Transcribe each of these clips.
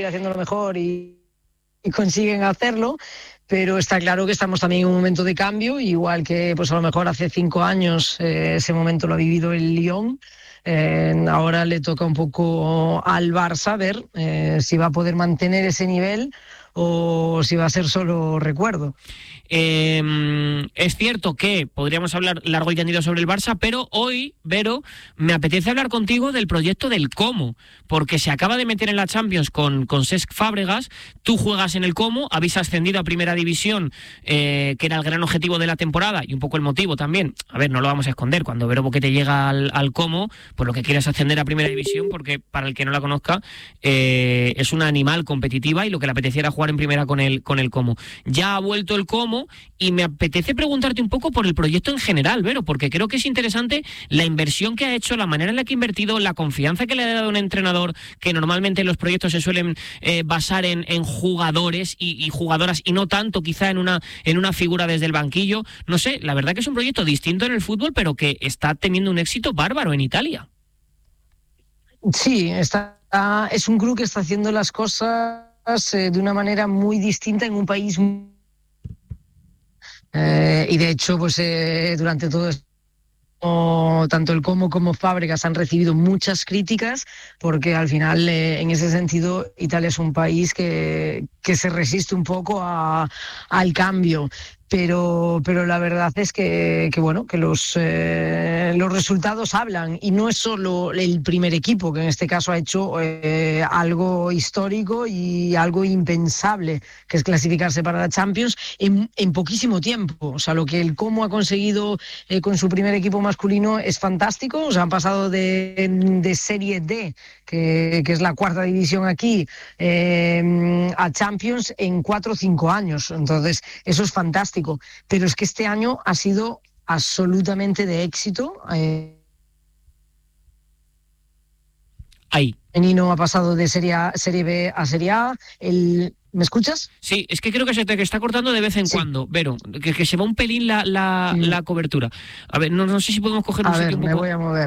seguir haciéndolo mejor y consiguen hacerlo, pero está claro que estamos también en un momento de cambio, igual que pues a lo mejor hace 5 años ese momento lo ha vivido el Lyon. Ahora le toca un poco al Barça ver si va a poder mantener ese nivel o si va a ser solo recuerdo. Es cierto que podríamos hablar largo y tendido sobre el Barça, pero hoy, Vero, me apetece hablar contigo del proyecto del Como, porque se acaba de meter en la Champions con Cesc Fábregas. Tú juegas en el Como, habéis ascendido a Primera División, que era el gran objetivo de la temporada y un poco el motivo también. A ver, no lo vamos a esconder, cuando Vero Boquete llega al Como, pues lo que quiere es ascender a Primera División, porque para el que no la conozca, es una animal competitiva y lo que le apetecía era jugar en Primera con el Como. Ya ha vuelto el Como y me apetece preguntarte un poco por el proyecto en general, Vero, porque creo que es interesante la inversión que ha hecho, la manera en la que ha invertido, la confianza que le ha dado un entrenador, que normalmente los proyectos se suelen basar en jugadores y jugadoras y no tanto quizá en una figura desde el banquillo. No sé, la verdad que es un proyecto distinto en el fútbol, pero que está teniendo un éxito bárbaro en Italia. Sí, es un club que está haciendo las cosas de una manera muy distinta en un país y de hecho pues durante todo esto tanto el como Fábregas han recibido muchas críticas porque al final en ese sentido Italia es un país que se resiste un poco al cambio. Pero la verdad es que bueno, que los resultados hablan y no es solo el primer equipo que en este caso ha hecho algo histórico y algo impensable, que es clasificarse para la Champions en poquísimo tiempo. O sea, lo que el Como ha conseguido con su primer equipo masculino es fantástico. O sea, han pasado de Serie D, que es la 4ª división aquí, a Champions en 4 o 5 años. Entonces, eso es fantástico. Pero es que este año ha sido absolutamente de éxito. Ahí. Menino ha pasado de Serie B a Serie A. ¿Me escuchas? Sí, es que creo que se te está cortando de vez en cuando, Vero, que se va un pelín la cobertura. A ver, no sé si podemos coger un sitio un poco... me voy a mover.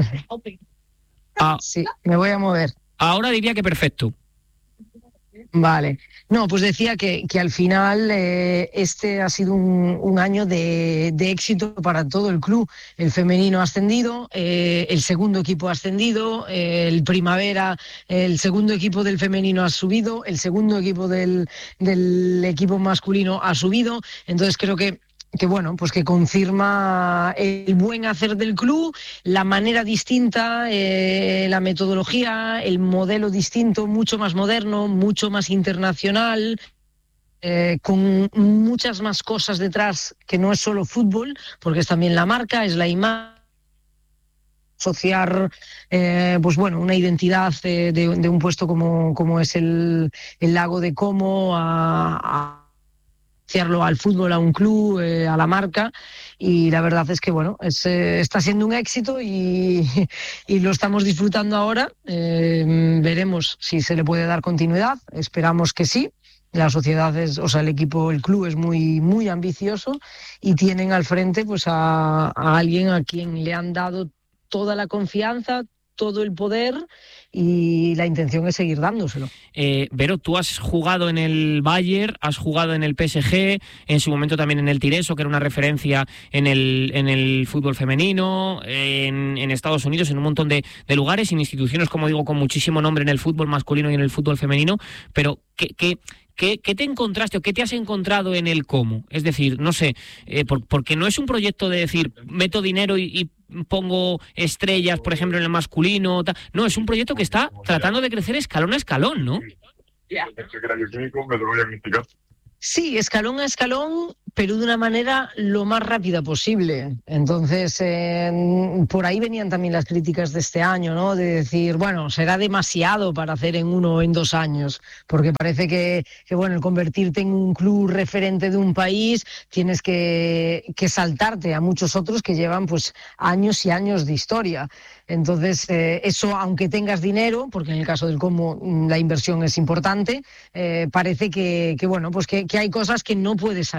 Sí, me voy a mover. Ahora diría que perfecto. Vale. No, pues decía que al final este ha sido un año de éxito para todo el club. El femenino ha ascendido, el segundo equipo ha ascendido, el Primavera, el segundo equipo del femenino ha subido, el segundo equipo del equipo masculino ha subido. Entonces creo que bueno, pues que confirma el buen hacer del club, la manera distinta, la metodología, el modelo distinto, mucho más moderno, mucho más internacional, con muchas más cosas detrás que no es solo fútbol, porque es también la marca, es la imagen, asociar pues bueno, una identidad de un puesto como es el Lago de Como asociarlo al fútbol, a un club, a la marca, y la verdad es que bueno, está siendo un éxito y lo estamos disfrutando ahora. Veremos si se le puede dar continuidad, esperamos que sí. La sociedad el equipo, el club es muy, muy ambicioso y tienen al frente pues a alguien a quien le han dado toda la confianza, todo el poder, y la intención es seguir dándoselo. Vero, tú has jugado en el Bayern, has jugado en el PSG, en su momento también en el Tireso, que era una referencia en el fútbol femenino, en Estados Unidos, en un montón de lugares, en instituciones, como digo, con muchísimo nombre en el fútbol masculino y en el fútbol femenino, pero ¿qué te encontraste o qué te has encontrado en el Como? Es decir, no sé, porque no es un proyecto de decir, meto dinero y pongo estrellas, por ejemplo, en el masculino. No, es un proyecto que está tratando de crecer escalón a escalón, ¿no? Sí, escalón a escalón, pero de una manera lo más rápida posible. Entonces, por ahí venían también las críticas de este año, ¿no? De decir, bueno, será demasiado para hacer en 1 o en 2 años, porque parece que bueno, el convertirte en un club referente de un país, tienes que saltarte a muchos otros que llevan pues años y años de historia. Entonces, eso, aunque tengas dinero, porque en el caso del Como la inversión es importante, parece que bueno, pues que hay cosas que no puedes saltar.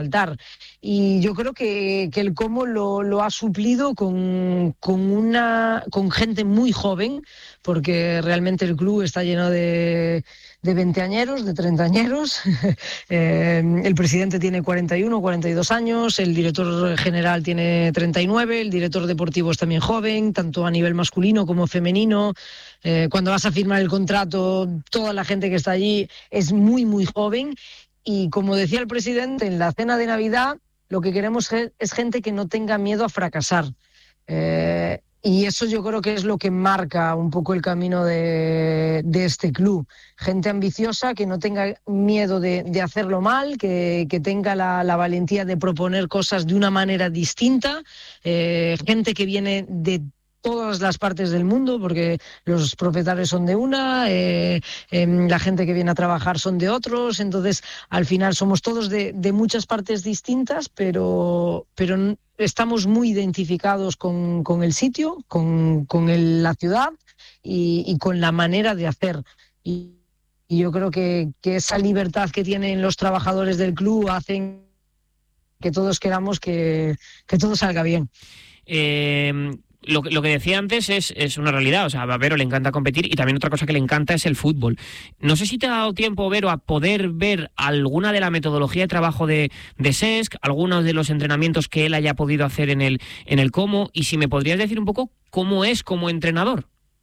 y yo creo que el Como lo ha suplido con gente muy joven, porque realmente el club está lleno de veinteañeros, de treintañeros. El presidente tiene 41, 42 años, el director general tiene 39, el director deportivo es también joven, tanto a nivel masculino como femenino. Cuando vas a firmar el contrato, toda la gente que está allí es muy, muy joven. Y como decía el presidente en la cena de Navidad, lo que queremos es gente que no tenga miedo a fracasar. Y eso yo creo que es lo que marca un poco el camino de este club. Gente ambiciosa, que no tenga miedo de hacerlo mal, que tenga la valentía de proponer cosas de una manera distinta. Gente que viene de todas las partes del mundo, porque los propietarios son de una, la gente que viene a trabajar son de otros, entonces al final somos todos de muchas partes distintas, pero estamos muy identificados con el sitio, con la ciudad y con la manera de hacer. Y yo creo que esa libertad que tienen los trabajadores del club hacen que todos queramos que todo salga bien. Lo que decía antes es una realidad. O sea, a Vero le encanta competir y también otra cosa que le encanta es el fútbol. No sé si te ha dado tiempo, Vero, a poder ver alguna de la metodología de trabajo de Cesc, algunos de los entrenamientos que él haya podido hacer en el Como, y si me podrías decir un poco cómo es como entrenador.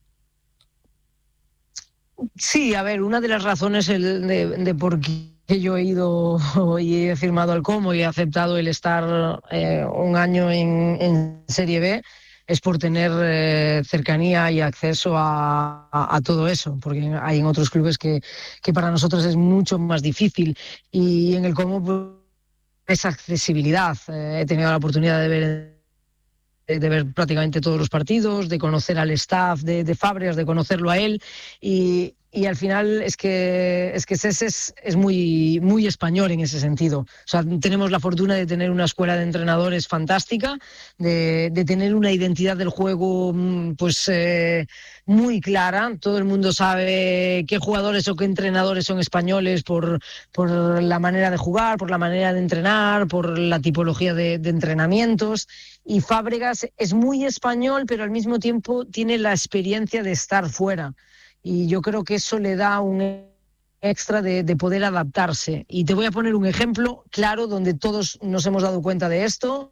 Sí, a ver, una de las razones de por qué yo he ido y he firmado al Como y he aceptado el estar un año en Serie B es por tener cercanía y acceso a todo eso, porque hay en otros clubes que para nosotros es mucho más difícil, y en el Como pues, esa accesibilidad. He tenido la oportunidad de ver prácticamente todos los partidos, de conocer al staff de Fábregas, de conocerlo a él, y al final es que Cesc es muy, muy español en ese sentido. O sea, tenemos la fortuna de tener una escuela de entrenadores fantástica, de tener una identidad del juego pues muy clara. Todo el mundo sabe qué jugadores o qué entrenadores son españoles por la manera de jugar, por la manera de entrenar, por la tipología de entrenamientos. Y Fábregas es muy español, pero al mismo tiempo tiene la experiencia de estar fuera. Y yo creo que eso le da un extra de poder adaptarse. Y te voy a poner un ejemplo claro donde todos nos hemos dado cuenta de esto.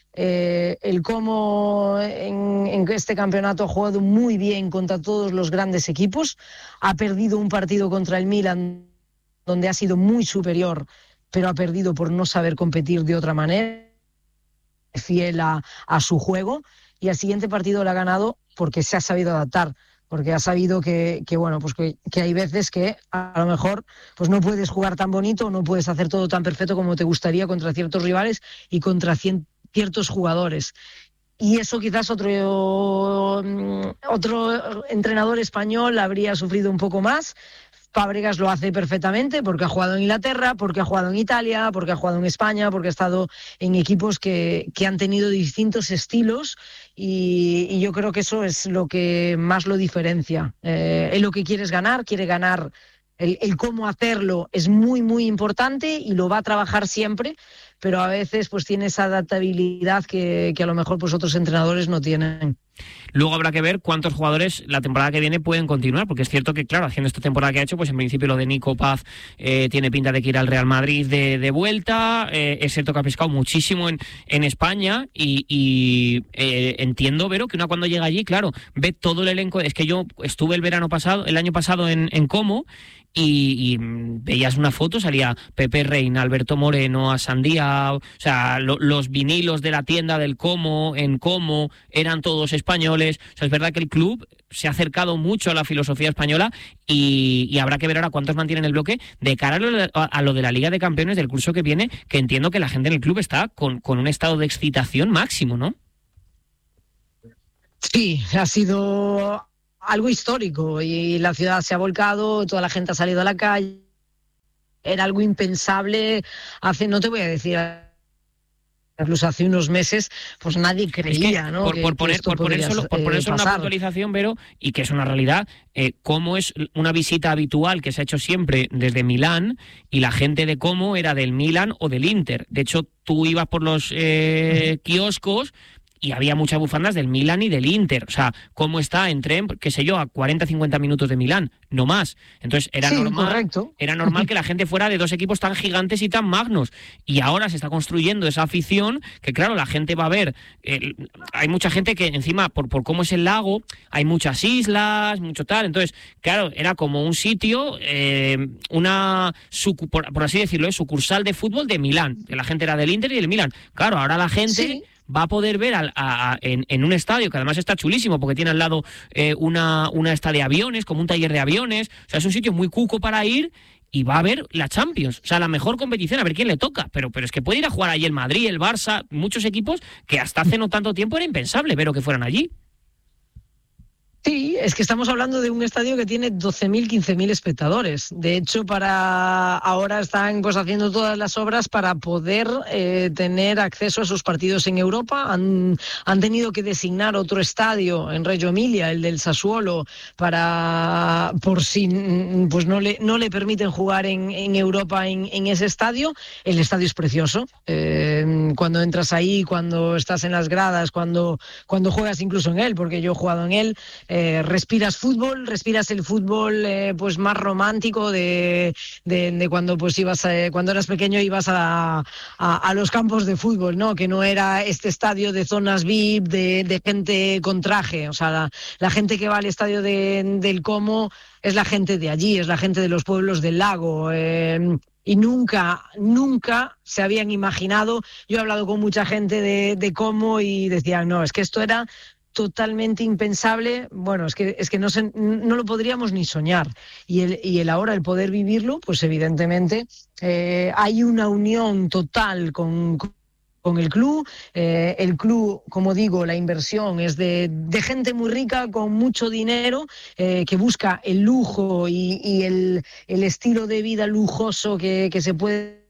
El Como en este campeonato ha jugado muy bien contra todos los grandes equipos. Ha perdido un partido contra el Milan donde ha sido muy superior, pero ha perdido por no saber competir de otra manera, fiel a su juego, y al siguiente partido lo ha ganado porque se ha sabido adaptar, porque ha sabido que hay veces que a lo mejor pues no puedes jugar tan bonito, no puedes hacer todo tan perfecto como te gustaría contra ciertos rivales y contra ciertos jugadores. Y eso quizás otro entrenador español habría sufrido un poco más. Fábregas lo hace perfectamente porque ha jugado en Inglaterra, porque ha jugado en Italia, porque ha jugado en España, porque ha estado en equipos que han tenido distintos estilos, y yo creo que eso es lo que más lo diferencia. Él lo que quiere ganar. El cómo hacerlo es muy, muy importante y lo va a trabajar siempre, pero a veces pues tiene esa adaptabilidad que a lo mejor pues otros entrenadores no tienen. Luego habrá que ver cuántos jugadores la temporada que viene pueden continuar, porque es cierto que, claro, haciendo esta temporada que ha hecho, pues en principio lo de Nico Paz tiene pinta de que ir al Real Madrid de vuelta. Es cierto que ha pescado muchísimo en España y entiendo, Vero, que una cuando llega allí, claro, ve todo el elenco. Es que yo estuve el año pasado en Como, y veías una foto, salía Pepe Reina, Alberto Moreno, Asandía, o sea, los vinilos de la tienda del Como, en Como, eran todos españoles. O sea, es verdad que el club se ha acercado mucho a la filosofía española y habrá que ver ahora cuántos mantienen el bloque de cara a lo de la Liga de Campeones del curso que viene, que entiendo que la gente en el club está con un estado de excitación máximo, ¿no? Sí, ha sido algo histórico y la ciudad se ha volcado, toda la gente ha salido a la calle. Era algo impensable hace, no te voy a decir incluso hace unos meses, pues nadie creía, ¿no? Por poner solo una puntualización, Vero, y que es una realidad, Como es una visita habitual que se ha hecho siempre desde Milán, y la gente de Como era del Milan o del Inter. De hecho, tú ibas por los kioscos y había muchas bufandas del Milan y del Inter. O sea, ¿cómo está en tren, qué sé yo, a 40-50 minutos de Milán? No más. Entonces era normal que la gente fuera de dos equipos tan gigantes y tan magnos. Y ahora se está construyendo esa afición que, claro, la gente va a ver. Hay mucha gente que encima, por cómo es el lago, hay muchas islas, mucho tal. Entonces, claro, era como un sitio, por así decirlo, sucursal de fútbol de Milán. Que la gente era del Inter y del Milan. Claro, ahora la gente... Sí. Va a poder ver en un estadio que además está chulísimo porque tiene al lado una esta de aviones, como un taller de aviones. O sea, es un sitio muy cuco para ir y va a ver la Champions. O sea, la mejor competición, a ver quién le toca. Pero es que puede ir a jugar allí el Madrid, el Barça, muchos equipos que hasta hace no tanto tiempo era impensable, pero que fueran allí. Sí, es que estamos hablando de un estadio que tiene 12.000, 15.000 espectadores. De hecho, ahora están pues haciendo todas las obras para poder tener acceso a esos partidos en Europa. Han tenido que designar otro estadio en Reggio Emilia, el del Sassuolo, por si pues no le permiten jugar en Europa en ese estadio. El estadio es precioso. Cuando entras ahí, cuando estás en las gradas, cuando juegas incluso en él, porque yo he jugado en él. Respiras el fútbol pues más romántico de cuando pues cuando eras pequeño ibas a los campos de fútbol, ¿no? Que no era este estadio de zonas VIP de gente con traje. O sea, la gente que va al estadio del Como es la gente de allí, es la gente de los pueblos del lago. Y nunca se habían imaginado. Yo he hablado con mucha gente de Como y decían, no, es que esto era totalmente impensable. Bueno, es que no lo podríamos ni soñar. Y el ahora, el poder vivirlo, pues evidentemente hay una unión total con el club. El club, como digo, la inversión es de gente muy rica con mucho dinero que busca el lujo y el estilo de vida lujoso que se puede,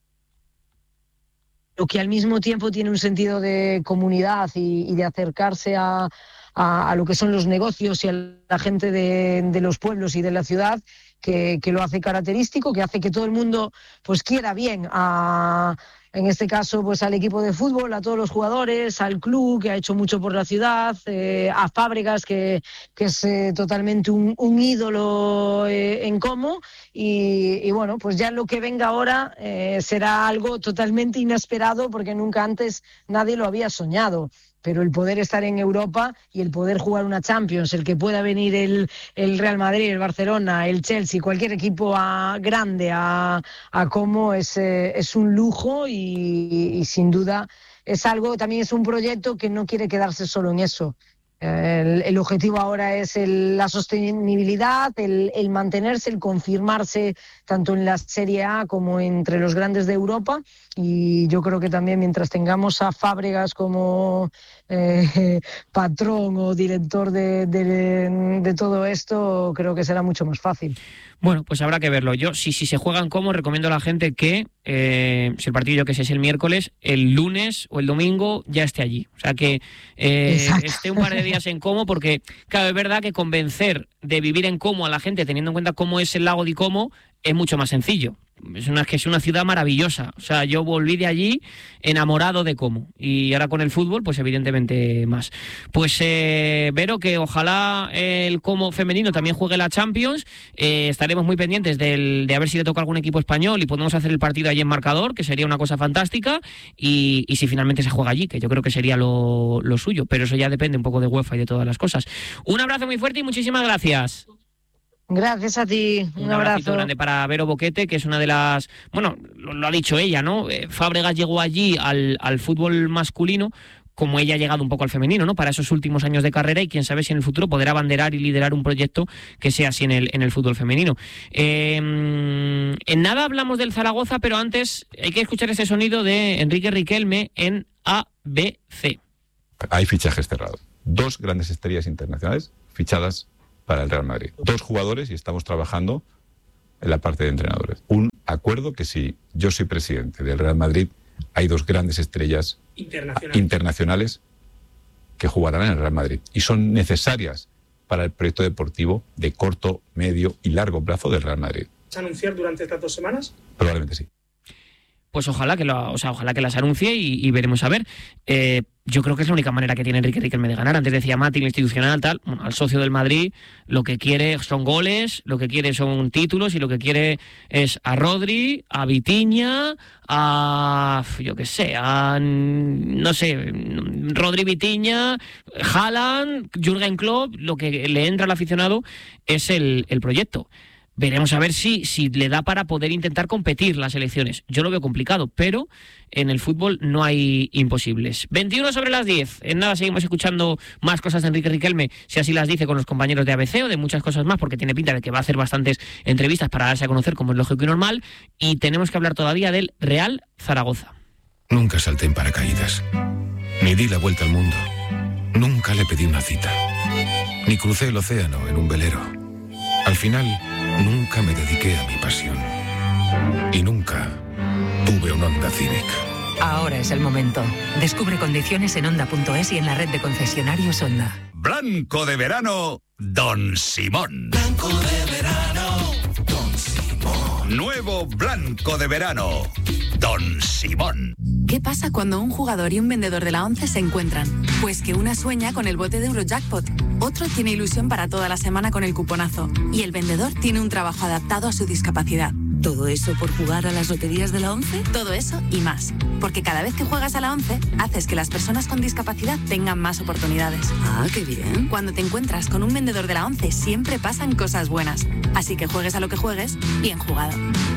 lo que al mismo tiempo tiene un sentido de comunidad y de acercarse a lo que son los negocios y a la gente de los pueblos y de la ciudad, que lo hace característico, que hace que todo el mundo pues quiera bien en este caso pues al equipo de fútbol, a todos los jugadores, al club que ha hecho mucho por la ciudad, a Fábregas que es totalmente un ídolo en Como, y bueno, pues ya lo que venga ahora será algo totalmente inesperado porque nunca antes nadie lo había soñado. Pero el poder estar en Europa y el poder jugar una Champions, el que pueda venir el Real Madrid, el Barcelona, el Chelsea, cualquier equipo grande a Como es un lujo y sin duda también es un proyecto que no quiere quedarse solo en eso. El objetivo ahora es la sostenibilidad, el mantenerse, el confirmarse tanto en la Serie A como entre los grandes de Europa, y yo creo que también mientras tengamos a Fábregas como patrón o director de todo esto, creo que será mucho más fácil. Bueno, pues habrá que verlo. Yo, si se juegan Como, recomiendo a la gente que, si el partido que es el miércoles, el lunes o el domingo ya esté allí. O sea, que esté un par de días en Como, porque, claro, es verdad que convencer de vivir en Como a la gente, teniendo en cuenta cómo es el lago de Como, es mucho más sencillo. Es una ciudad maravillosa. O sea, yo volví de allí enamorado de Como. Y ahora con el fútbol, pues evidentemente más. Pues Vero, que ojalá el Como femenino también juegue la Champions. Estaremos muy pendientes de a ver si le toca algún equipo español y podemos hacer el partido allí en marcador, que sería una cosa fantástica. Y si finalmente se juega allí, que yo creo que sería lo suyo. Pero eso ya depende un poco de UEFA y de todas las cosas. Un abrazo muy fuerte y muchísimas gracias. Gracias a ti, un abrazo grande para Vero Boquete, que es una de las... Bueno, lo ha dicho ella, ¿no? Fábregas llegó allí al fútbol masculino como ella ha llegado un poco al femenino, ¿no? Para esos últimos años de carrera, y quién sabe si en el futuro podrá abanderar y liderar un proyecto que sea así en el fútbol femenino. En nada hablamos del Zaragoza, pero antes hay que escuchar ese sonido de Enrique Riquelme en ABC. Hay fichajes cerrados. 2 grandes estrellas internacionales fichadas para el Real Madrid. 2 jugadores, y estamos trabajando en la parte de entrenadores. Un acuerdo que si yo soy presidente del Real Madrid, hay 2 grandes estrellas internacionales que jugarán en el Real Madrid y son necesarias para el proyecto deportivo de corto, medio y largo plazo del Real Madrid. ¿Se va a anunciar durante estas 2 semanas? Probablemente sí. Pues ojalá que las anuncie y veremos a ver. Yo creo que es la única manera que tiene Enrique Riquelme de ganar. Antes decía Mati, lo institucional, tal. Bueno, al socio del Madrid lo que quiere son goles, lo que quiere son títulos y lo que quiere es a Rodri, a Vitinha, Rodri, Vitinha, Haaland, Jürgen Klopp. Lo que le entra al aficionado es el proyecto. Veremos a ver si le da para poder intentar competir las elecciones. Yo lo veo complicado, pero en el fútbol no hay imposibles. 21:10. En nada seguimos escuchando más cosas de Enrique Riquelme, si así las dice, con los compañeros de ABC o de muchas cosas más, porque tiene pinta de que va a hacer bastantes entrevistas para darse a conocer, como es lógico y normal. Y tenemos que hablar todavía del Real Zaragoza. Nunca salté en paracaídas, ni di la vuelta al mundo. Nunca le pedí una cita, ni crucé el océano en un velero. Al final, nunca me dediqué a mi pasión. Y nunca tuve un Honda Civic. Ahora es el momento. Descubre condiciones en Honda.es y en la red de concesionarios Honda. Blanco de verano, Don Simón. Blanco de verano, Don Simón. Nuevo blanco de verano, Don Simón. ¿Qué pasa cuando un jugador y un vendedor de la ONCE se encuentran? Pues que una sueña con el bote de Eurojackpot, otro tiene ilusión para toda la semana con el cuponazo y el vendedor tiene un trabajo adaptado a su discapacidad. ¿Todo eso por jugar a las loterías de la ONCE? Todo eso y más. Porque cada vez que juegas a la ONCE, haces que las personas con discapacidad tengan más oportunidades. Ah, qué bien. Cuando te encuentras con un vendedor de la ONCE, siempre pasan cosas buenas. Así que juegues a lo que juegues, bien jugado.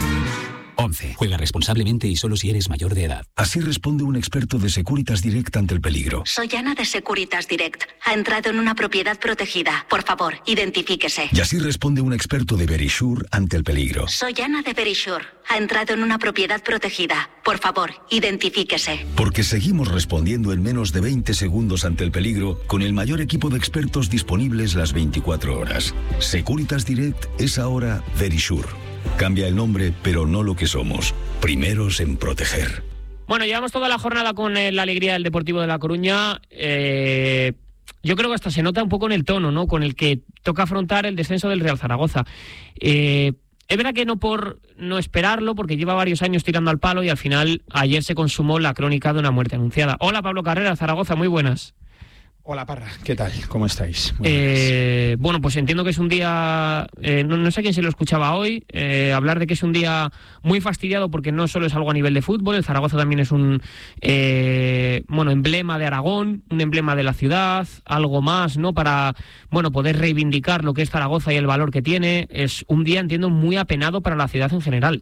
11. Juega responsablemente y solo si eres mayor de edad. Así responde un experto de Securitas Direct ante el peligro. Soy Ana de Securitas Direct. Ha entrado en una propiedad protegida. Por favor, identifíquese. Y así responde un experto de Verisure ante el peligro. Soy Ana de Verisure. Ha entrado en una propiedad protegida. Por favor, identifíquese. Porque seguimos respondiendo en menos de 20 segundos ante el peligro con el mayor equipo de expertos disponibles las 24 horas. Securitas Direct es ahora Verisure. Cambia el nombre, pero no lo que somos. Primeros en proteger. Bueno, llevamos toda la jornada con la alegría del Deportivo de La Coruña. Yo creo que hasta se nota un poco en el tono, ¿no?, con el que toca afrontar el descenso del Real Zaragoza. Es verdad que no por no esperarlo, porque lleva varios años tirando al palo y al final ayer se consumó la crónica de una muerte anunciada. Hola, Pablo Carrera, Zaragoza, muy buenas. Hola, Parra, ¿qué tal? ¿Cómo estáis? Bueno, pues entiendo que es un día, no sé quién se lo escuchaba hoy, hablar de que es un día muy fastidiado porque no solo es algo a nivel de fútbol, el Zaragoza también es un emblema de Aragón, un emblema de la ciudad, algo más, ¿no?, para poder reivindicar lo que es Zaragoza y el valor que tiene. Es un día, entiendo, muy apenado para la ciudad en general.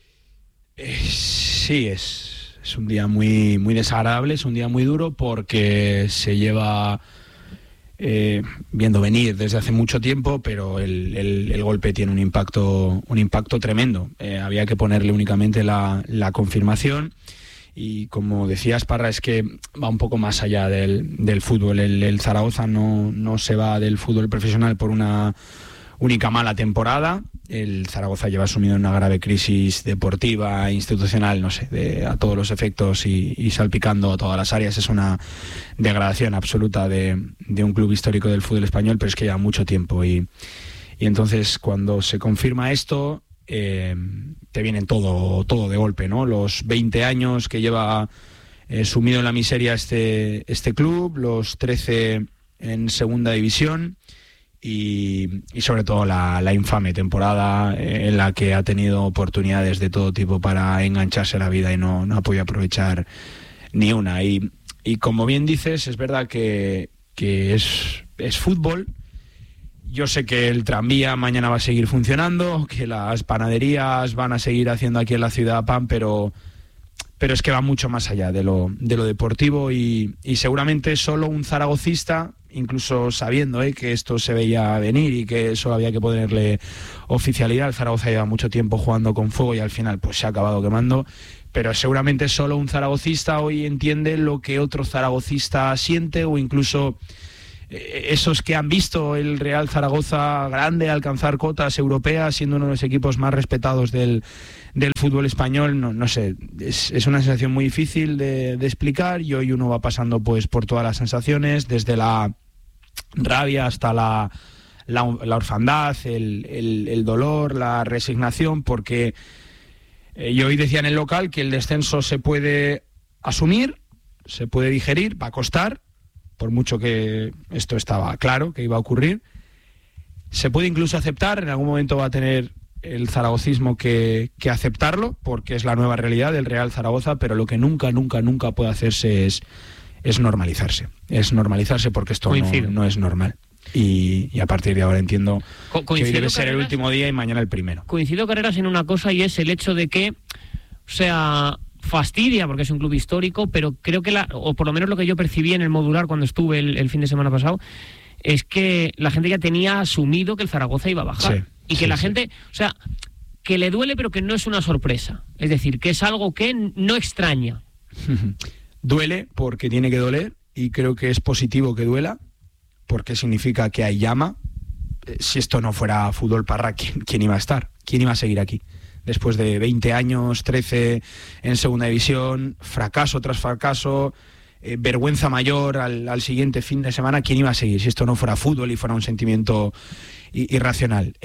Sí, es un día muy, muy desagradable, es un día muy duro porque se lleva viendo venir desde hace mucho tiempo, pero el golpe tiene un impacto tremendo. Había que ponerle únicamente la confirmación y, como decías, Parra, es que va un poco más allá del fútbol. El Zaragoza no se va del fútbol profesional por una única mala temporada. El Zaragoza lleva sumido en una grave crisis deportiva, institucional, no sé, a todos los efectos y salpicando a todas las áreas. Es una degradación absoluta de un club histórico del fútbol español, pero es que lleva mucho tiempo y entonces cuando se confirma esto te viene todo de golpe, ¿no? Los 20 años que lleva sumido en la miseria este club, los 13 en segunda división. Y sobre todo la infame temporada en la que ha tenido oportunidades de todo tipo para engancharse a la vida y no ha podido aprovechar ni una. Y como bien dices, es verdad que es fútbol. Yo sé que el tranvía mañana va a seguir funcionando, que las panaderías van a seguir haciendo aquí en la ciudad pan, pero es que va mucho más allá de lo deportivo y seguramente solo un zaragocista, incluso sabiendo que esto se veía venir y que solo había que ponerle oficialidad. El Zaragoza lleva mucho tiempo jugando con fuego y al final pues se ha acabado quemando, pero seguramente solo un zaragocista hoy entiende lo que otro zaragocista siente o incluso esos que han visto el Real Zaragoza grande alcanzar cotas europeas, siendo uno de los equipos más respetados del fútbol español, no sé, es una sensación muy difícil de explicar, y hoy uno va pasando pues por todas las sensaciones, desde la rabia hasta la orfandad, el dolor, la resignación, porque yo hoy decía en el local que el descenso se puede asumir, se puede digerir, va a costar, por mucho que esto estaba claro que iba a ocurrir. Se puede incluso aceptar, en algún momento va a tener el zaragocismo que aceptarlo, porque es la nueva realidad del Real Zaragoza, pero lo que nunca puede hacerse es normalizarse. Es normalizarse, porque esto no es normal. Y a partir de ahora entiendo que hoy debe ser el último día y mañana el primero. Coincido, Carreras, en una cosa, y es el hecho de que, o sea, fastidia porque es un club histórico, pero creo que o por lo menos lo que yo percibí en el Modular cuando estuve el fin de semana pasado, es que la gente ya tenía asumido que el Zaragoza iba a bajar. Sí, y que la gente, o sea, que le duele, pero que no es una sorpresa. Es decir, que es algo que no extraña. Duele porque tiene que doler, y creo que es positivo que duela, porque significa que hay llama. Si esto no fuera fútbol, Parra, ¿quién iba a estar? ¿Quién iba a seguir aquí? Después de 20 años, 13 en segunda división, fracaso tras fracaso, vergüenza mayor al siguiente fin de semana, ¿quién iba a seguir si esto no fuera fútbol y fuera un sentimiento irracional?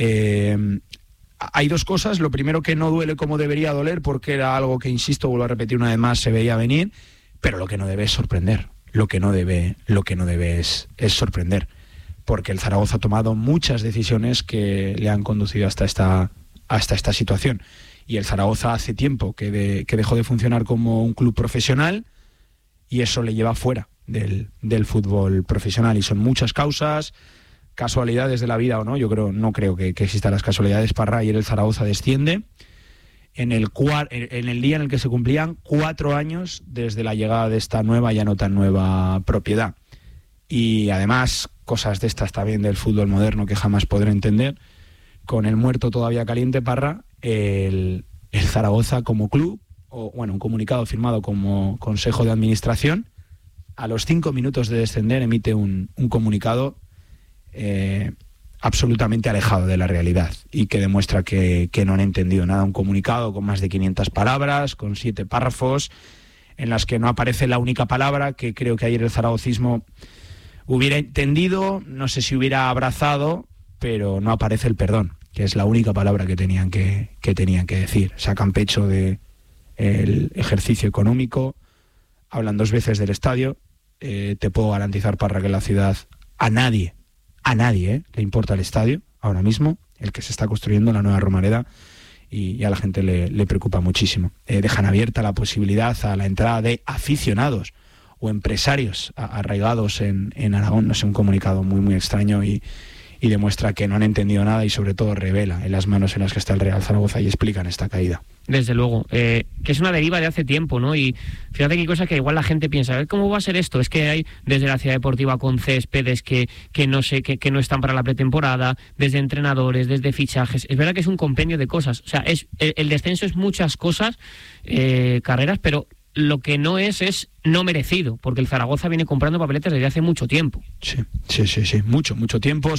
Hay dos cosas. Lo primero, que no duele como debería doler, porque era algo que, insisto, vuelvo a repetir una vez más, se veía venir, pero lo que no debe es sorprender. Lo que no debe es sorprender, porque el Zaragoza ha tomado muchas decisiones que le han conducido hasta esta situación, y el Zaragoza hace tiempo que dejó de funcionar como un club profesional, y eso le lleva fuera del fútbol profesional, y son muchas causas, casualidades de la vida o no. Yo no creo que existan las casualidades, Parra. Ayer el Zaragoza desciende en el día en el que se cumplían 4 años desde la llegada de esta nueva, ya no tan nueva, propiedad. Y además, cosas de estas también del fútbol moderno que jamás podré entender, con el muerto todavía caliente, Parra, el Zaragoza como club, un comunicado firmado como Consejo de Administración, a los 5 minutos de descender emite un comunicado absolutamente alejado de la realidad, y que demuestra que no han entendido nada. Un comunicado con más de 500 palabras, con 7 párrafos, en las que no aparece la única palabra que creo que ayer el zaragocismo hubiera entendido, no sé si hubiera abrazado, pero no aparece el perdón, que es la única palabra que tenían que decir. Sacan pecho de el ejercicio económico, hablan 2 veces del estadio. Te puedo garantizar, Parra, que en la ciudad a nadie le importa el estadio ahora mismo, el que se está construyendo, la nueva Romareda, y a la gente le preocupa muchísimo. Dejan abierta la posibilidad a la entrada de aficionados o empresarios arraigados en Aragón. No sé, un comunicado muy, muy extraño, y demuestra que no han entendido nada, y sobre todo revela en las manos en las que está el Real Zaragoza, y explican esta caída. Desde luego, que es una deriva de hace tiempo, ¿no? Y fíjate que hay cosas que igual la gente piensa, a ver cómo va a ser esto. Es que hay desde la ciudad deportiva con céspedes que no están para la pretemporada, desde entrenadores, desde fichajes. Es verdad que es un compendio de cosas. O sea, el descenso es muchas cosas, Carreras, pero lo que no es no merecido, porque el Zaragoza viene comprando papeletas desde hace mucho tiempo. Sí, mucho tiempo.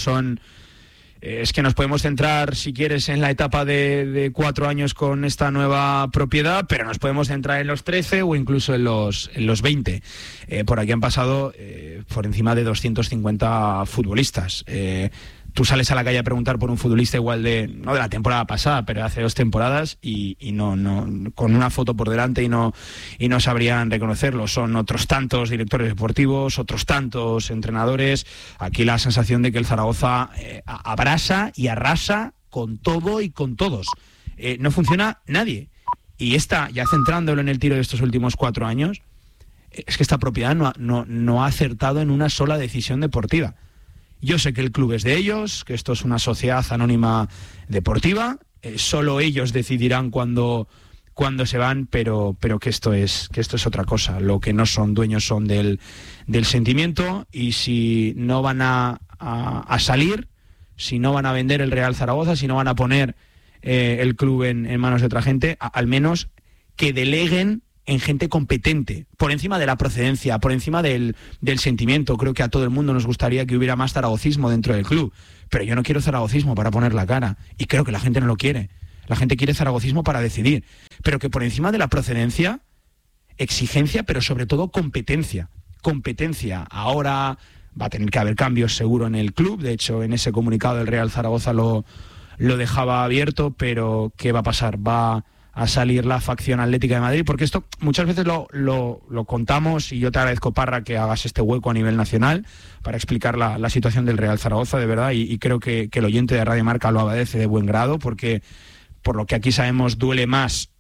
Es que nos podemos centrar, si quieres, en la etapa de 4 años con esta nueva propiedad, pero nos podemos centrar en los 13 o incluso en los 20. Por aquí han pasado por encima de 250 futbolistas. Tú sales a la calle a preguntar por un futbolista igual no de la temporada pasada, pero de hace 2 temporadas, y no con una foto por delante, y no sabrían reconocerlo. Son otros tantos directores deportivos, otros tantos entrenadores. Aquí la sensación de que el Zaragoza abrasa y arrasa con todo y con todos. No funciona nadie. Y ya centrándolo en el tiro de estos últimos 4 años, es que esta propiedad no ha acertado en una sola decisión deportiva. Yo sé que el club es de ellos, que esto es una sociedad anónima deportiva, solo ellos decidirán cuándo se van, pero que esto es otra cosa. Lo que no son dueños son del sentimiento, y si no van a salir, si no van a vender el Real Zaragoza, si no van a poner el club en manos de otra gente, al menos que deleguen en gente competente, por encima de la procedencia, por encima del sentimiento. Creo que a todo el mundo nos gustaría que hubiera más zaragocismo dentro del club, pero yo no quiero zaragocismo para poner la cara, y creo que la gente no lo quiere. La gente quiere zaragocismo para decidir, pero que por encima de la procedencia, exigencia, pero sobre todo competencia. Competencia. Ahora va a tener que haber cambios seguro en el club, de hecho en ese comunicado del Real Zaragoza lo dejaba abierto, pero ¿qué va a pasar? Va a salir la facción Atlética de Madrid, porque esto muchas veces lo contamos, y yo te agradezco, Parra, que hagas este hueco a nivel nacional para explicar la situación del Real Zaragoza, de verdad, y creo que el oyente de Radio Marca lo agradece de buen grado, porque por lo que aquí sabemos duele más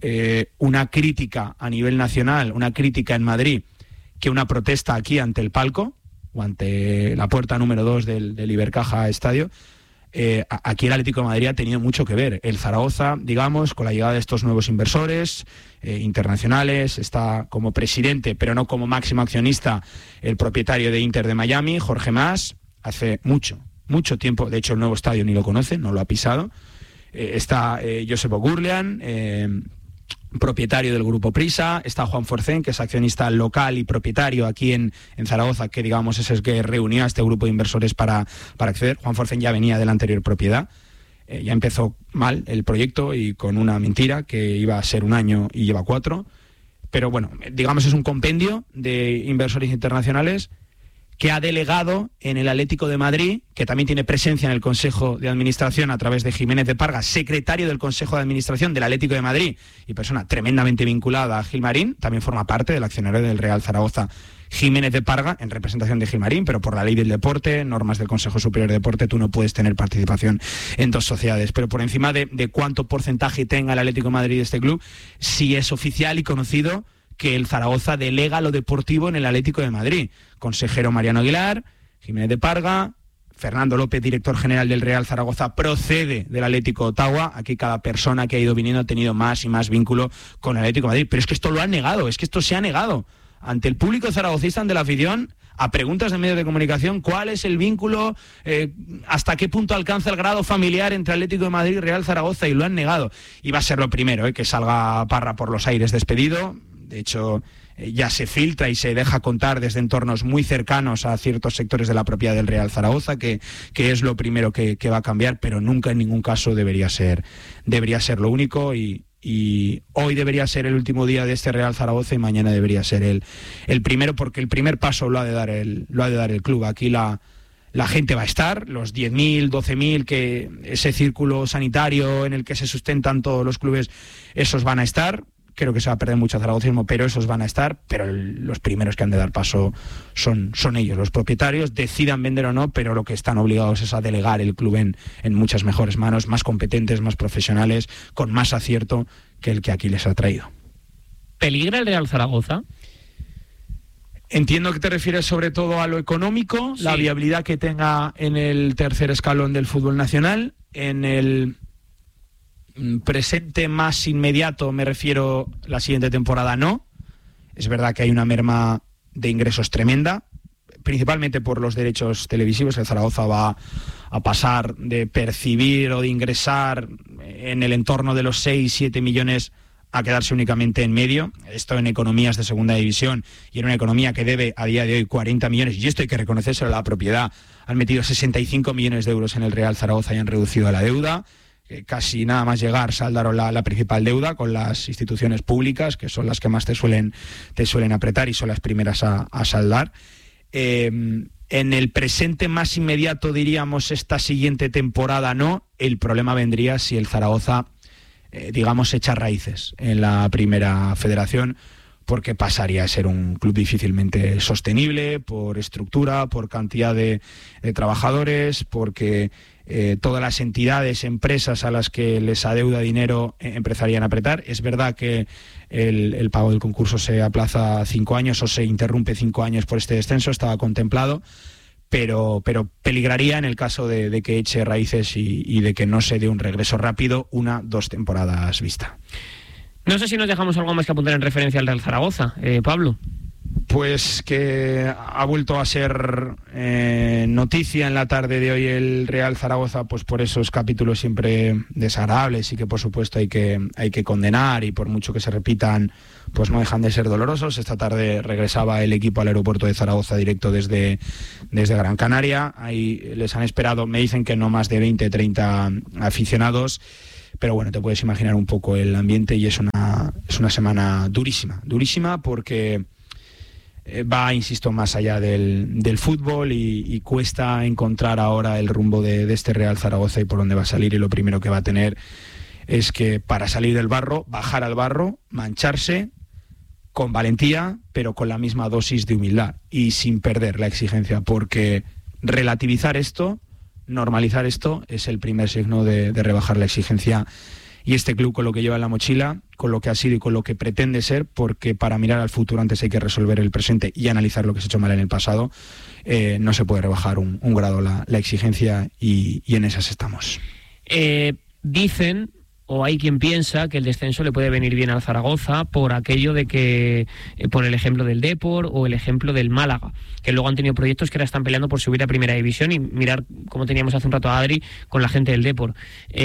una crítica a nivel nacional, una crítica en Madrid, que una protesta aquí ante el palco o ante la puerta número 2 del Ibercaja Estadio. Aquí el Atlético de Madrid ha tenido mucho que ver. El Zaragoza, digamos, con la llegada de estos nuevos inversores internacionales, está como presidente, pero no como máximo accionista, el propietario de Inter de Miami, Jorge Mas. Hace mucho tiempo, de hecho el nuevo estadio ni lo conoce, no lo ha pisado. Está Josep Ogurlian, propietario del Grupo Prisa. Está Juan Forcén, que es accionista local y propietario aquí en Zaragoza, que digamos es el que reunió a este grupo de inversores para acceder. Juan Forcén ya venía de la anterior propiedad. Ya empezó mal el proyecto y con una mentira que iba a ser 1 año y lleva 4. Pero bueno, digamos es un compendio de inversores internacionales que ha delegado en el Atlético de Madrid, que también tiene presencia en el Consejo de Administración a través de Jiménez de Parga, secretario del Consejo de Administración del Atlético de Madrid y persona tremendamente vinculada a Gilmarín. También forma parte del accionario del Real Zaragoza, Jiménez de Parga, en representación de Gilmarín, pero por la ley del deporte, normas del Consejo Superior de Deporte, tú no puedes tener participación en 2 sociedades. Pero por encima de cuánto porcentaje tenga el Atlético de Madrid de este club, sí es oficial y conocido que el Zaragoza delega lo deportivo en el Atlético de Madrid. Consejero Mariano Aguilar, Jiménez de Parga, Fernando López, director general del Real Zaragoza, procede del Atlético Ottawa. Aquí cada persona que ha ido viniendo ha tenido más y más vínculo con el Atlético de Madrid. Pero es que esto lo han negado, es que esto se ha negado ante el público zaragocista, ante la afición, a preguntas de medios de comunicación, ¿cuál es el vínculo, hasta qué punto alcanza el grado familiar entre Atlético de Madrid y Real Zaragoza? Y lo han negado. Y va a ser lo primero, que salga Parra por los aires despedido. De hecho, ya se filtra y se deja contar desde entornos muy cercanos a ciertos sectores de la propiedad del Real Zaragoza, que es lo primero que va a cambiar, pero nunca en ningún caso debería ser lo único, y hoy debería ser el último día de este Real Zaragoza y mañana debería ser el primero, porque el primer paso lo ha de dar el club. Aquí la gente va a estar, los 10.000, 12.000, que ese círculo sanitario en el que se sustentan todos los clubes, esos van a estar. Creo que se va a perder mucho zaragocismo, pero esos van a estar. Pero los primeros que han de dar paso son ellos, los propietarios, decidan vender o no, pero lo que están obligados es a delegar el club en muchas mejores manos, más competentes, más profesionales, con más acierto que el que aquí les ha traído. ¿Peligra el Real Zaragoza? Entiendo que te refieres sobre todo a lo económico, sí. La viabilidad que tenga en el tercer escalón del fútbol nacional. En el presente más inmediato me refiero, la siguiente temporada no. Es verdad que hay una merma de ingresos tremenda, principalmente por los derechos televisivos. El Zaragoza va a pasar de percibir o de ingresar en el entorno de los 6-7 millones a quedarse únicamente en medio. Esto en economías de segunda división, y en una economía que debe a día de hoy 40 millones, y esto hay que reconocerse a la propiedad. Han metido 65 millones de euros en el Real Zaragoza y han reducido la deuda. Casi nada más llegar saldaron la principal deuda con las instituciones públicas, que son las que más te suelen apretar y son las primeras a saldar. En el presente más inmediato, diríamos, esta siguiente temporada no. El problema vendría si el Zaragoza, digamos, echa raíces en la primera federación, porque pasaría a ser un club difícilmente sostenible por estructura, por cantidad de trabajadores, porque todas las entidades, empresas a las que les adeuda dinero empezarían a apretar. Es verdad que el pago del concurso se aplaza 5 años o se interrumpe 5 años por este descenso, estaba contemplado, pero peligraría en el caso de que eche raíces y de que no se dé un regreso rápido 1-2 temporadas vista. No sé si nos dejamos algo más que apuntar en referencia al Real Zaragoza, Pablo. Pues que ha vuelto a ser noticia en la tarde de hoy el Real Zaragoza, pues por esos capítulos siempre desagradables y que por supuesto hay que condenar, y por mucho que se repitan, pues no dejan de ser dolorosos. Esta tarde regresaba el equipo al aeropuerto de Zaragoza directo desde Gran Canaria. Ahí les han esperado, me dicen que no más de 20-30 aficionados. Pero bueno, te puedes imaginar un poco el ambiente, y es una semana durísima porque va, insisto, más allá del fútbol y cuesta encontrar ahora el rumbo de este Real Zaragoza y por dónde va a salir. Y lo primero que va a tener es que, para salir del barro, bajar al barro, mancharse con valentía, pero con la misma dosis de humildad y sin perder la exigencia, porque relativizar esto, normalizar esto, es el primer signo de rebajar la exigencia. Y este club, con lo que lleva en la mochila, con lo que ha sido y con lo que pretende ser, porque para mirar al futuro antes hay que resolver el presente y analizar lo que se ha hecho mal en el pasado, no se puede rebajar un grado la exigencia, y en esas estamos. Dicen, o hay quien piensa, que el descenso le puede venir bien al Zaragoza por aquello de que, por el ejemplo del Depor o el ejemplo del Málaga, que luego han tenido proyectos que ahora están peleando por subir a Primera División, y mirar cómo teníamos hace un rato a Adri con la gente del Depor.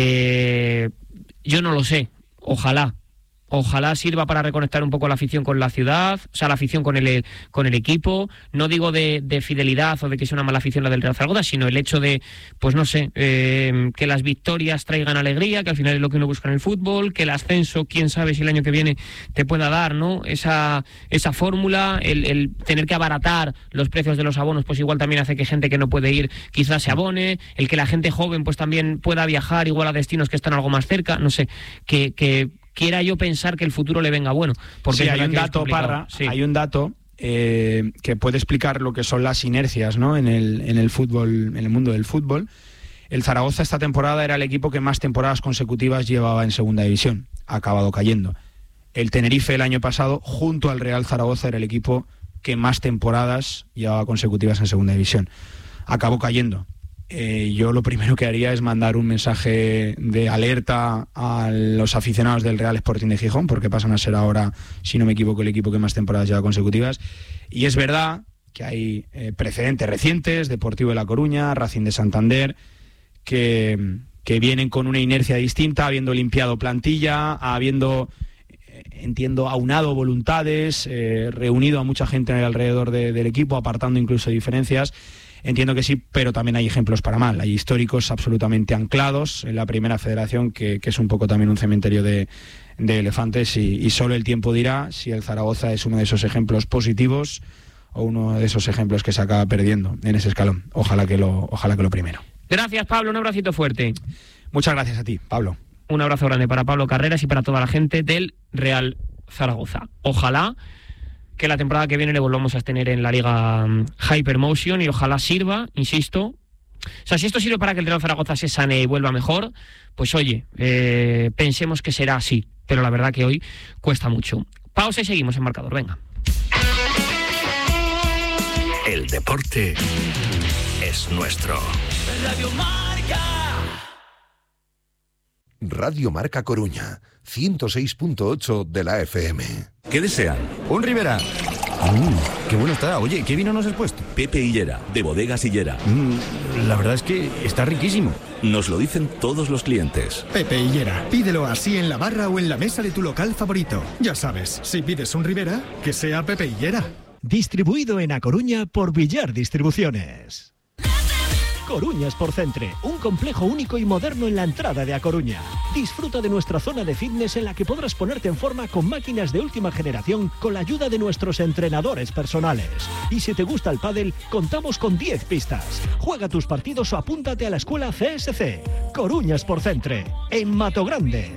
Yo no lo sé, ojalá sirva para reconectar un poco la afición con la ciudad, o sea, la afición con el equipo. No digo de fidelidad o de que sea una mala afición la del Real Zaragoza, sino el hecho de, pues no sé, que las victorias traigan alegría, que al final es lo que uno busca en el fútbol, que el ascenso, quién sabe si el año que viene te pueda dar, ¿no? Esa fórmula, el tener que abaratar los precios de los abonos, pues igual también hace que gente que no puede ir quizás se abone, el que la gente joven pues también pueda viajar igual a destinos que están algo más cerca, no sé, que quiera yo pensar que el futuro le venga bueno. Porque sí, hay un dato, Parra, sí. Hay un dato que puede explicar lo que son las inercias, ¿no? en el fútbol, en el mundo del fútbol. El Zaragoza esta temporada era el equipo que más temporadas consecutivas llevaba en segunda división. Ha acabado cayendo. El Tenerife el año pasado, junto al Real Zaragoza, era el equipo que más temporadas llevaba consecutivas en segunda división. Acabó cayendo. Yo lo primero que haría es mandar un mensaje de alerta a los aficionados del Real Sporting de Gijón, porque pasan a ser ahora, si no me equivoco, el equipo que más temporadas lleva consecutivas. Y es verdad que hay precedentes recientes, Deportivo de La Coruña, Racing de Santander, que vienen con una inercia distinta, habiendo limpiado plantilla, habiendo, entiendo, aunado voluntades, reunido a mucha gente alrededor del equipo, apartando incluso diferencias. Entiendo que sí, pero también hay ejemplos para mal. Hay históricos absolutamente anclados en la primera federación, que es un poco también un cementerio de elefantes, y solo el tiempo dirá si el Zaragoza es uno de esos ejemplos positivos o uno de esos ejemplos que se acaba perdiendo en ese escalón. Ojalá que lo primero. Gracias, Pablo, un abracito fuerte. Muchas gracias a ti, Pablo. Un abrazo grande para Pablo Carreras y para toda la gente del Real Zaragoza. Ojalá que la temporada que viene le volvamos a tener en la Liga Hypermotion, y ojalá sirva, insisto. O sea, si esto sirve para que el Real Zaragoza se sane y vuelva mejor, pues oye, pensemos que será así. Pero la verdad que hoy cuesta mucho. Pausa y seguimos en Marcador, venga. El deporte es nuestro. Radio Marca. Radio Marca Coruña, 106.8 de la FM. ¿Qué desean? Un Ribera. Qué bueno está. Oye, ¿qué vino nos has puesto? Pepe Hillera, de Bodegas Hillera. La verdad es que está riquísimo. Nos lo dicen todos los clientes. Pepe Hillera, pídelo así en la barra o en la mesa de tu local favorito. Ya sabes, si pides un Ribera, que sea Pepe Hillera. Distribuido en A Coruña por Villar Distribuciones. Coruña Sport Centre, un complejo único y moderno en la entrada de A Coruña. Disfruta de nuestra zona de fitness en la que podrás ponerte en forma con máquinas de última generación con la ayuda de nuestros entrenadores personales. Y si te gusta el pádel, contamos con 10 pistas. Juega tus partidos o apúntate a la escuela CSC. Coruña Sport Centre, en Matogrande.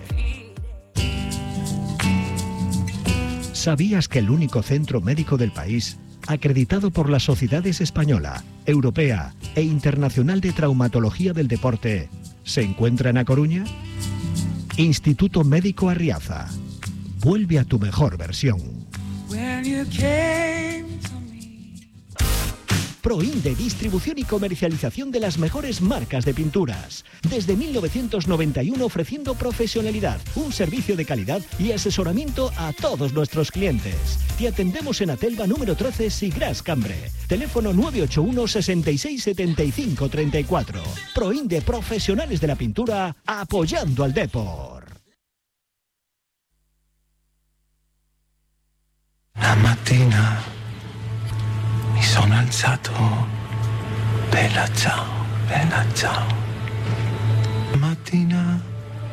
¿Sabías que el único centro médico del país, acreditado por las sociedades española, europea e internacional de traumatología del deporte, se encuentra en A Coruña? Instituto Médico Arriaza. Vuelve a tu mejor versión. Proinde, distribución y comercialización de las mejores marcas de pinturas. Desde 1991 ofreciendo profesionalidad, un servicio de calidad y asesoramiento a todos nuestros clientes. Te atendemos en Atelva número 13, Sigras Cambre. Teléfono 981 66 75 34. Proinde, profesionales de la pintura, apoyando al Depor. La mattina mi sono alzato, bella ciao, bella ciao. La mattina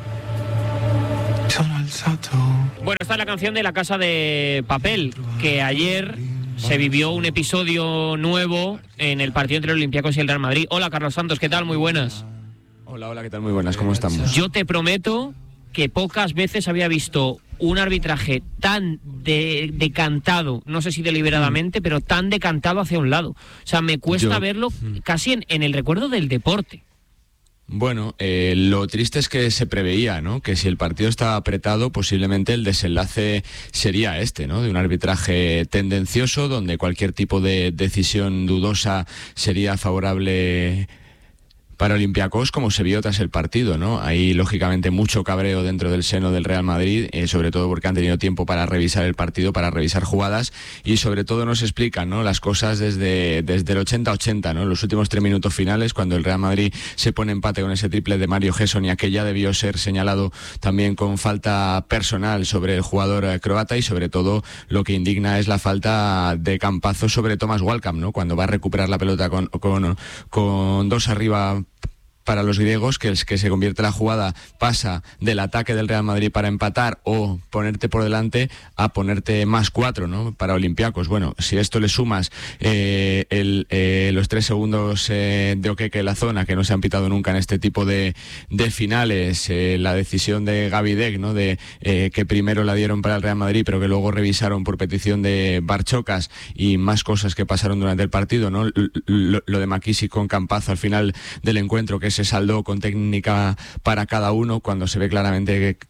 mi sono alzato. Bueno, esta es la canción de La Casa de Papel, que ayer se vivió un episodio nuevo en el partido entre el Olympiacos y el Real Madrid. Hola, Carlos Santos, ¿qué tal? Muy buenas. Hola, ¿qué tal? Muy buenas, ¿cómo estamos? Yo te prometo que pocas veces había visto un arbitraje tan decantado, no sé si deliberadamente, pero tan decantado hacia un lado. O sea, me cuesta verlo casi en el recuerdo del deporte. Bueno, lo triste es que se preveía, ¿no?, que si el partido estaba apretado, posiblemente el desenlace sería este, ¿no?, de un arbitraje tendencioso, donde cualquier tipo de decisión dudosa sería favorable para Olympiacos, como se vio tras el partido, ¿no? Hay, lógicamente, mucho cabreo dentro del seno del Real Madrid, sobre todo porque han tenido tiempo para revisar el partido, para revisar jugadas, y sobre todo nos explican, ¿no?, las cosas desde el 80-80, ¿no?, los últimos 3 minutos finales, cuando el Real Madrid se pone empate con ese triple de Mario Gessonia, que ya debió ser señalado también con falta personal sobre el jugador croata, y sobre todo lo que indigna es la falta de campazo sobre Thomas Walcott, ¿no?, cuando va a recuperar la pelota con 2 arriba para los griegos, que se convierte la jugada, pasa del ataque del Real Madrid para empatar o ponerte por delante a ponerte más 4, ¿no?, para Olympiacos. Bueno, si esto le sumas los 3 segundos de Okeke en la zona, que no se han pitado nunca en este tipo de finales, la decisión de Gavi Deck, ¿no?, de que primero la dieron para el Real Madrid, pero que luego revisaron por petición de Barchokas, y más cosas que pasaron durante el partido, ¿no?, lo de McKissick con Campazo al final del encuentro, que se saldó con técnica para cada uno, cuando se ve claramente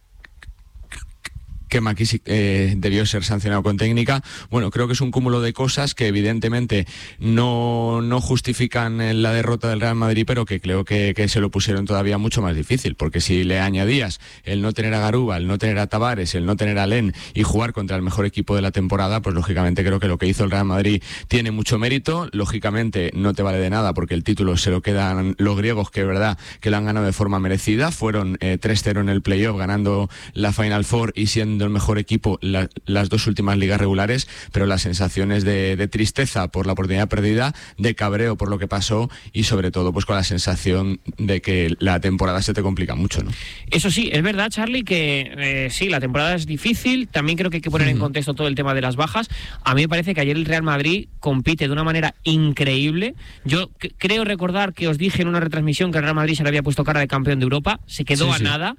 que McKissick debió ser sancionado con técnica. Bueno, creo que es un cúmulo de cosas que evidentemente no justifican la derrota del Real Madrid, pero que creo que se lo pusieron todavía mucho más difícil, porque si le añadías el no tener a Garuba, el no tener a Tavares, el no tener a Len y jugar contra el mejor equipo de la temporada, pues lógicamente creo que lo que hizo el Real Madrid tiene mucho mérito. Lógicamente no te vale de nada, porque el título se lo quedan los griegos, que es verdad que lo han ganado de forma merecida. Fueron 3-0 en el playoff, ganando la Final Four y siendo el mejor equipo las 2 últimas ligas regulares, pero las sensaciones de tristeza por la oportunidad perdida, de cabreo por lo que pasó, y sobre todo pues con la sensación de que la temporada se te complica mucho, ¿no? Eso sí, es verdad, Charlie, que sí, la temporada es difícil. También creo que hay que poner en contexto todo el tema de las bajas. A mí me parece que ayer el Real Madrid compite de una manera increíble. Yo creo recordar que os dije en una retransmisión que el Real Madrid se le había puesto cara de campeón de Europa, se quedó a nada.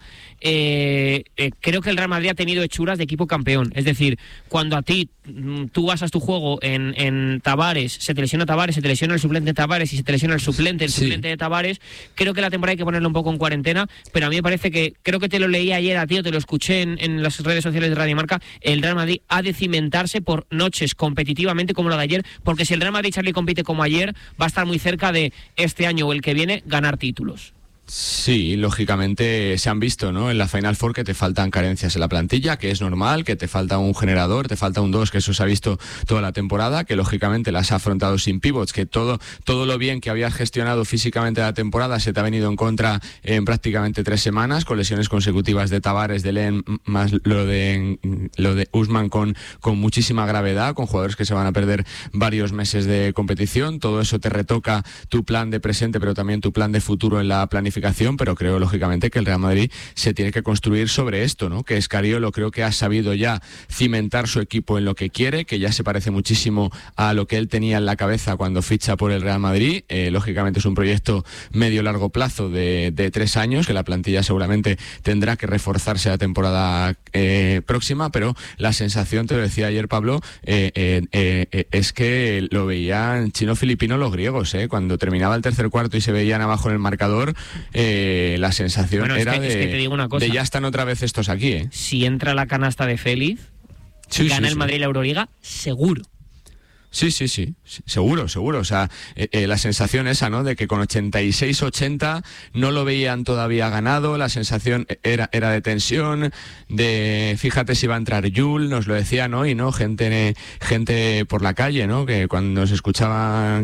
Creo que el Real Madrid ha tenido hechuras de equipo campeón. Es decir, cuando a ti tú basas tu juego en Tavares, se te lesiona Tavares, se te lesiona el suplente de Tavares y se te lesiona el suplente de Tavares, creo que la temporada hay que ponerlo un poco en cuarentena. Pero a mí me parece que, creo que te lo leí ayer a ti, o te lo escuché en las redes sociales de Radio Marca, el Real Madrid ha de cimentarse por noches competitivamente como la de ayer, porque si el Real Madrid, Charlie, compite como ayer, va a estar muy cerca de este año o el que viene ganar títulos. Sí, lógicamente se han visto, ¿no?, en la Final Four que te faltan carencias en la plantilla, que es normal, que te falta un generador, te falta un 2, que eso se ha visto toda la temporada, que lógicamente las has afrontado sin pivots, que todo lo bien que habías gestionado físicamente la temporada se te ha venido en contra en prácticamente 3 semanas, con lesiones consecutivas de Tavares, de Len, más lo de Usman con muchísima gravedad, con jugadores que se van a perder varios meses de competición. Todo eso te retoca tu plan de presente, pero también tu plan de futuro en la planificación. Pero creo lógicamente que el Real Madrid se tiene que construir sobre esto, ¿no? Que Scariolo creo que ha sabido ya cimentar su equipo en lo que quiere, que ya se parece muchísimo a lo que él tenía en la cabeza cuando ficha por el Real Madrid. Lógicamente es un proyecto medio-largo plazo de 3 años, que la plantilla seguramente tendrá que reforzarse la temporada próxima, pero la sensación, te lo decía ayer Pablo, es que lo veían chino-filipino los griegos, cuando terminaba el tercer cuarto y se veían abajo en el marcador. La sensación era es que te digo una cosa, de ya están otra vez estos aquí. Si entra la canasta de Félix, gana el Madrid la Euroliga seguro. Sí, seguro. O sea, la sensación esa, ¿no? De que con 86-80 no lo veían todavía ganado, la sensación era de tensión, de fíjate si va a entrar Yul, nos lo decían hoy, ¿no? Gente por la calle, ¿no? Que cuando se escuchaba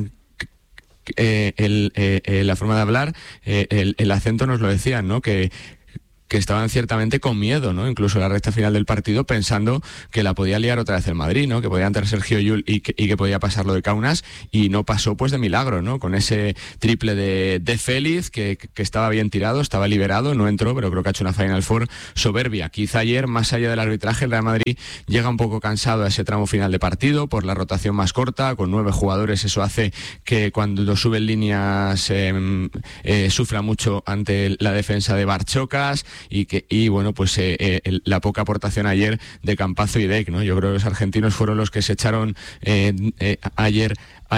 la forma de hablar, el acento nos lo decían, ¿no? Que estaban ciertamente con miedo, ¿no? Incluso en la recta final del partido, pensando que la podía liar otra vez el Madrid, ¿no? Que podía entrar Sergio Llull y que podía pasar lo de Kaunas, y no pasó pues de milagro, ¿no? Con ese triple de Félix, que estaba bien tirado, estaba liberado, no entró, pero creo que ha hecho una Final Four soberbia. Quizá ayer, más allá del arbitraje, el Real Madrid llega un poco cansado a ese tramo final de partido, por la rotación más corta, con 9 jugadores, eso hace que cuando suben líneas sufra mucho ante la defensa de Barchocas, y bueno, pues la poca aportación ayer de Campazzo y Deck, ¿no? Yo creo que los argentinos fueron los que se echaron ayer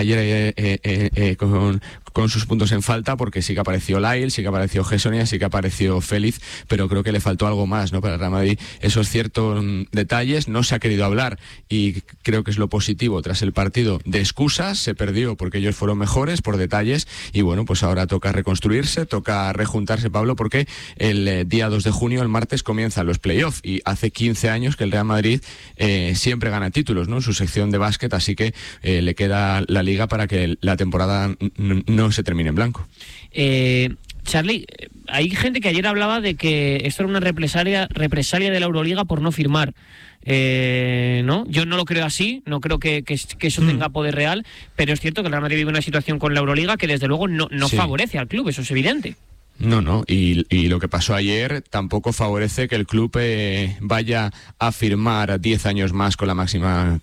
con sus puntos en falta, porque sí que apareció Lyle, sí que apareció Gessonia, sí que apareció Félix, pero creo que le faltó algo más, ¿no? Para el Real Madrid, esos ciertos detalles, no se ha querido hablar, y creo que es lo positivo tras el partido, de excusas, se perdió porque ellos fueron mejores por detalles, y bueno, pues ahora toca reconstruirse, toca rejuntarse, Pablo, porque el día 2 de junio, el martes, comienzan los playoffs, y hace 15 años que el Real Madrid siempre gana títulos, ¿no? En su sección de básquet, así que le queda la liga para que la temporada no se termine en blanco. Charly, hay gente que ayer hablaba de que esto era una represalia de la Euroliga por no firmar. ¿No? Yo no lo creo así, no creo que eso tenga poder real, pero es cierto que el Real Madrid vive una situación con la Euroliga que desde luego no favorece al club, eso es evidente. No, y lo que pasó ayer tampoco favorece que el club vaya a firmar 10 años más con la máxima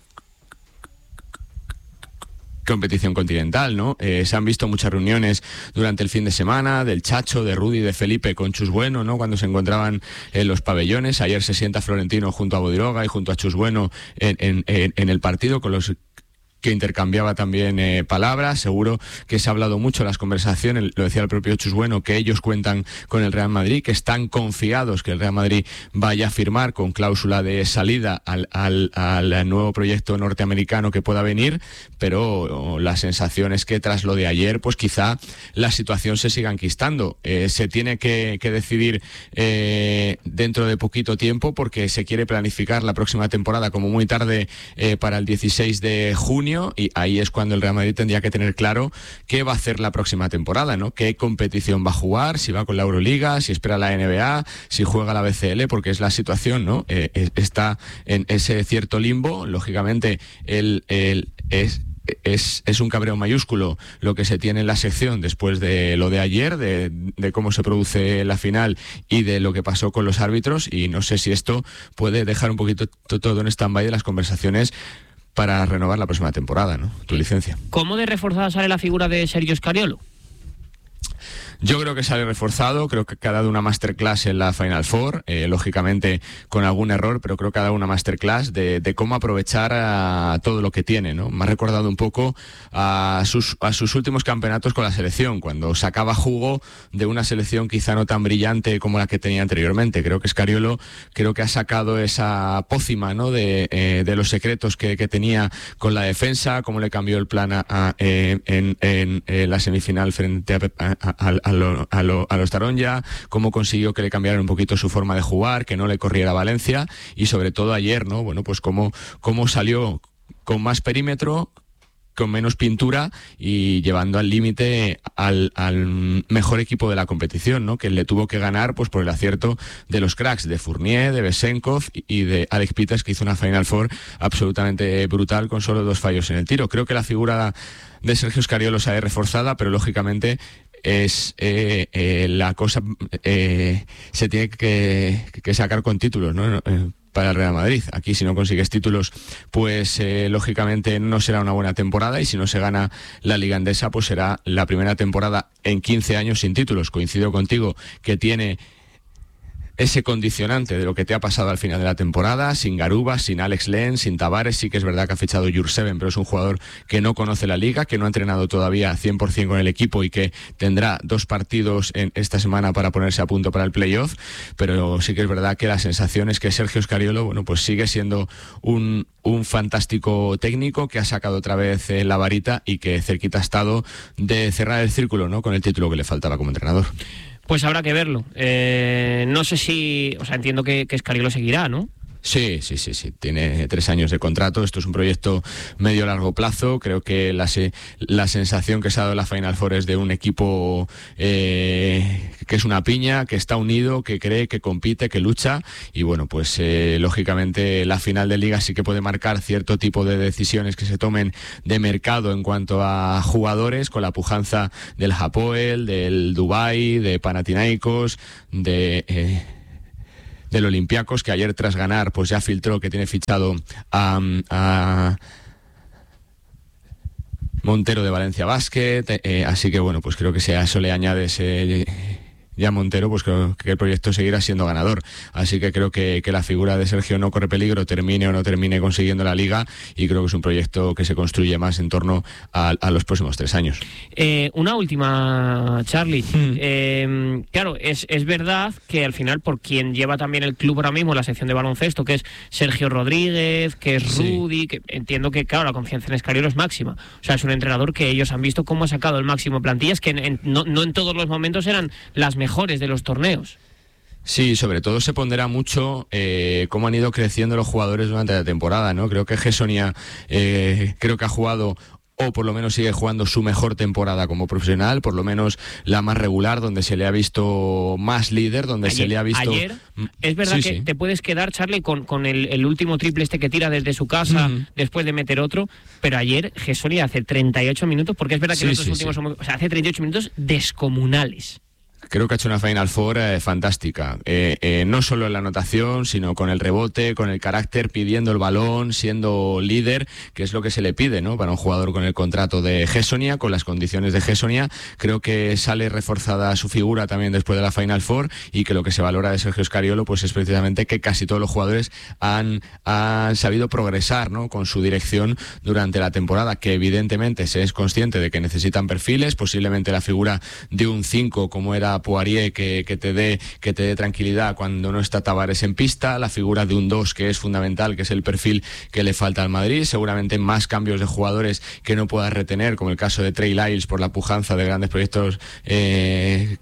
competición continental, ¿no? Se han visto muchas reuniones durante el fin de semana del Chacho, de Rudy, de Felipe con Chus Bueno, ¿no? Cuando se encontraban en los pabellones. Ayer se sienta Florentino junto a Bodiroga y junto a Chus Bueno en el partido, con los que intercambiaba también palabras. Seguro que se ha hablado mucho en las conversaciones, lo decía el propio Chus Bueno, que ellos cuentan con el Real Madrid, que están confiados que el Real Madrid vaya a firmar con cláusula de salida al nuevo proyecto norteamericano que pueda venir, pero la sensación es que tras lo de ayer, pues quizá la situación se siga enquistando. Se tiene que decidir dentro de poquito tiempo, porque se quiere planificar la próxima temporada como muy tarde para el 16 de junio, y ahí es cuando el Real Madrid tendría que tener claro qué va a hacer la próxima temporada, ¿no? Qué competición va a jugar, si va con la Euroliga, si espera la NBA, si juega la BCL, porque es la situación, ¿no? Está en ese cierto limbo. Lógicamente es un cabreo mayúsculo lo que se tiene en la sección después de lo de ayer, de cómo se produce la final y de lo que pasó con los árbitros, y no sé si esto puede dejar un poquito todo en stand-by de las conversaciones para renovar la próxima temporada, ¿no? Tu licencia. ¿Cómo de reforzada sale la figura de Sergio Scariolo? Yo creo que sale reforzado, creo que ha dado una masterclass en la Final Four, lógicamente con algún error, pero creo que ha dado una masterclass de cómo aprovechar a todo lo que tiene, ¿no? Me ha recordado un poco a sus últimos campeonatos con la selección, cuando sacaba jugo de una selección quizá no tan brillante como la que tenía anteriormente. Creo que Scariolo ha sacado esa pócima, ¿no? de los secretos que tenía con la defensa, cómo le cambió el plan en la semifinal frente a los Taronja, cómo consiguió que le cambiaran un poquito su forma de jugar, que no le corriera Valencia, y sobre todo ayer, ¿no? Bueno, pues cómo salió con más perímetro, con menos pintura, y llevando al límite al mejor equipo de la competición, ¿no? Que le tuvo que ganar pues por el acierto de los cracks, de Fournier, de Besenkov y de Alex Peters, que hizo una Final Four absolutamente brutal con solo 2 fallos en el tiro. Creo que la figura de Sergio Scariolo se ha reforzada, pero lógicamente es la cosa se tiene que sacar con títulos, ¿no? Para el Real Madrid. Aquí, si no consigues títulos, pues lógicamente no será una buena temporada, y si no se gana la Liga Endesa, pues será la primera temporada en 15 años sin títulos. Coincido contigo que tiene ese condicionante de lo que te ha pasado al final de la temporada, sin Garuba, sin Alex Len, sin Tavares. Sí que es verdad que ha fichado Jurseven, pero es un jugador que no conoce la liga, que no ha entrenado todavía 100% con el equipo y que tendrá 2 partidos en esta semana para ponerse a punto para el playoff. Pero sí que es verdad que la sensación es que Sergio Scariolo, bueno, pues sigue siendo un fantástico técnico que ha sacado otra vez la varita y que cerquita ha estado de cerrar el círculo, ¿no?, con el título que le faltaba como entrenador. Pues habrá que verlo. No sé si... O sea, entiendo que Scariolo seguirá, ¿no? Sí. Tiene 3 años de contrato. Esto es un proyecto medio-largo plazo. Creo que la sensación que se ha dado en la Final Four es de un equipo que es una piña, que está unido, que cree, que compite, que lucha. Y bueno, pues lógicamente la final de Liga sí que puede marcar cierto tipo de decisiones que se tomen de mercado en cuanto a jugadores, con la pujanza del Hapoel, del Dubai, de Panathinaikos, del Olympiacos, que ayer tras ganar pues ya filtró que tiene fichado a Montero de Valencia Basket, así que bueno, pues creo que si a eso le añades ya Montero, pues creo que el proyecto seguirá siendo ganador. Así que creo que la figura de Sergio no corre peligro, termine o no termine consiguiendo la Liga, y creo que es un proyecto que se construye más en torno a los próximos 3 años. Una última, Charlie. Claro, es verdad que al final, por quien lleva también el club ahora mismo, la sección de baloncesto, que es Sergio Rodríguez, que es Rudy, que entiendo que, claro, la confianza en Scariolo es máxima. O sea, es un entrenador que ellos han visto cómo ha sacado el máximo de plantillas, que no en todos los momentos eran las mejores de los torneos. Sí, sobre todo se pondera mucho cómo han ido creciendo los jugadores durante la temporada, ¿no? Creo que Gessonia creo que ha jugado, o por lo menos sigue jugando, su mejor temporada como profesional, por lo menos la más regular, donde se le ha visto más líder, donde se le ha visto... Ayer, es verdad que te puedes quedar, Charlie, con el último triple que tira desde su casa, después de meter otro, pero ayer Gessonia hace 38 minutos, porque es verdad que los últimos o sea, hace 38 minutos descomunales. Creo que ha hecho una Final Four fantástica, no solo en la anotación, sino con el rebote, con el carácter, pidiendo el balón, siendo líder, que es lo que se le pide, ¿no?, para un jugador con el contrato de Gessonia, con las condiciones de Gessonia. Creo que sale reforzada su figura también después de la Final Four, y que lo que se valora de Sergio Scariolo pues es precisamente que casi todos los jugadores han sabido progresar, ¿no?, con su dirección durante la temporada, que evidentemente se es consciente de que necesitan perfiles, posiblemente la figura de un 5 como era Poirier, que te dé tranquilidad cuando no está Tavares en pista, la figura de un 2 que es fundamental, que es el perfil que le falta al Madrid, seguramente más cambios de jugadores que no puedas retener, como el caso de Trey Lyles, por la pujanza de grandes proyectos que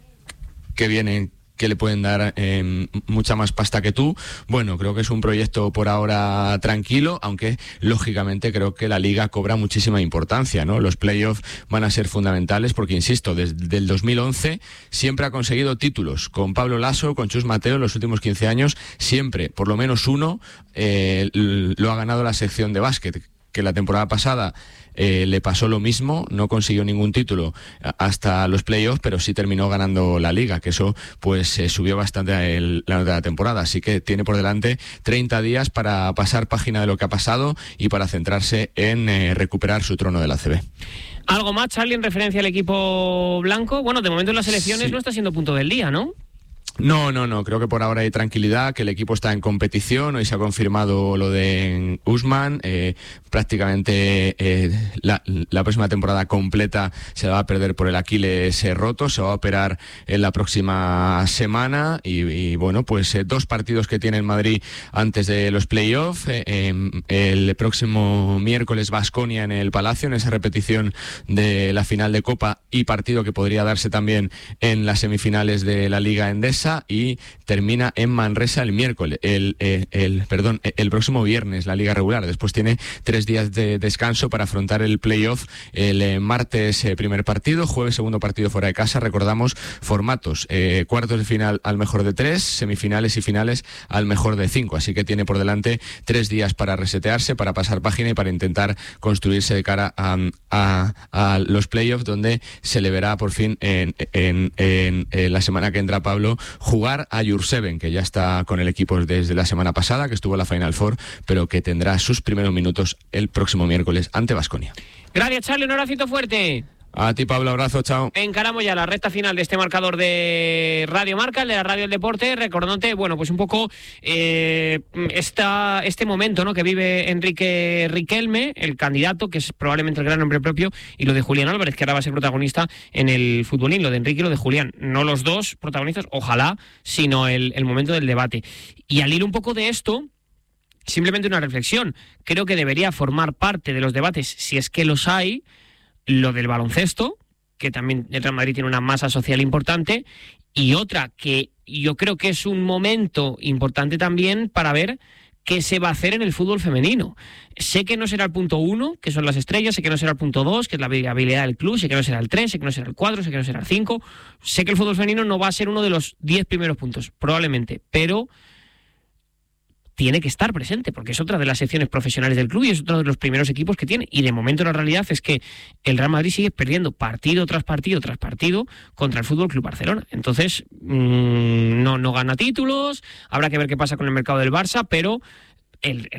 vienen, que le pueden dar mucha más pasta que tú. Bueno, creo que es un proyecto por ahora tranquilo, aunque lógicamente creo que la Liga cobra muchísima importancia, ¿no? Los playoffs van a ser fundamentales porque, insisto, desde el 2011 siempre ha conseguido títulos. Con Pablo Lasso, con Chus Mateo, en los últimos 15 años, siempre, por lo menos uno, lo ha ganado la sección de básquet, que la temporada pasada le pasó lo mismo, no consiguió ningún título hasta los playoffs, pero sí terminó ganando la Liga, que eso pues subió bastante la nota de la temporada. Así que tiene por delante 30 días para pasar página de lo que ha pasado y para centrarse en recuperar su trono de la ACB. ¿Algo más, Charlie, en referencia al equipo blanco? Bueno, de momento en las elecciones no está siendo punto del día, ¿no? No, creo que por ahora hay tranquilidad, que el equipo está en competición. Hoy se ha confirmado lo de Usman, prácticamente la próxima temporada completa se la va a perder por el Aquiles roto, se va a operar en la próxima semana y bueno, pues 2 partidos que tiene el Madrid antes de los playoffs, el próximo miércoles Baskonia en el Palacio, en esa repetición de la final de Copa, y partido que podría darse también en las semifinales de la Liga Endesa, y termina en Manresa el miércoles, el próximo viernes la Liga regular. Después tiene 3 días de descanso para afrontar el playoff. El martes primer partido, jueves segundo partido fuera de casa. Recordamos formatos: cuartos de final al mejor de 3, semifinales y finales al mejor de 5. Así que tiene por delante 3 días para resetearse, para pasar página y para intentar construirse de cara a los playoffs, donde se le verá por fin en la semana que entra, Pablo, jugar a Jurseven, que ya está con el equipo desde la semana pasada, que estuvo en la Final Four, pero que tendrá sus primeros minutos el próximo miércoles ante Baskonia. Gracias, Charlie, un abracito fuerte. A ti, Pablo, abrazo, chao. Encaramos ya la recta final de este marcador de Radio Marca, el de la Radio del Deporte, recordándote, bueno, pues un poco este momento, ¿no?, que vive Enrique Riquelme, el candidato, que es probablemente el gran nombre propio, y lo de Julián Álvarez, que ahora va a ser protagonista en el futbolín, lo de Enrique y lo de Julián. No los dos protagonistas, ojalá, sino el momento del debate. Y al hilo un poco de esto, simplemente una reflexión. Creo que debería formar parte de los debates, si es que los hay, lo del baloncesto, que también el Real Madrid tiene una masa social importante, y otra que yo creo que es un momento importante también para ver qué se va a hacer en el fútbol femenino. Sé que no será el punto 1, que son las estrellas, sé que no será el punto 2, que es la viabilidad del club, sé que no será el 3, sé que no será el 4, sé que no será el 5, sé que el fútbol femenino no va a ser uno de los 10 primeros puntos, probablemente, pero tiene que estar presente, porque es otra de las secciones profesionales del club y es otro de los primeros equipos que tiene. Y de momento la realidad es que el Real Madrid sigue perdiendo partido tras partido tras partido contra el Fútbol Club Barcelona. Entonces, no gana títulos, habrá que ver qué pasa con el mercado del Barça, pero el